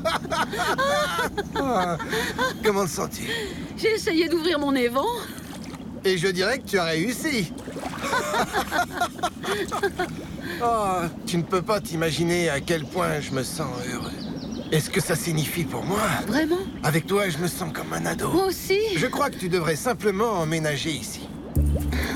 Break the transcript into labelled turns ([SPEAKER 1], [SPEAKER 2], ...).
[SPEAKER 1] Ah, comment te sens-tu?
[SPEAKER 2] J'ai essayé d'ouvrir mon évent.
[SPEAKER 1] Et je dirais que tu as réussi. Oh, tu ne peux pas t'imaginer à quel point je me sens heureux. Et ce que ça signifie pour moi.
[SPEAKER 2] Vraiment?
[SPEAKER 1] Avec toi, je me sens comme un ado.
[SPEAKER 2] Moi aussi.
[SPEAKER 1] Je crois que tu devrais simplement emménager ici.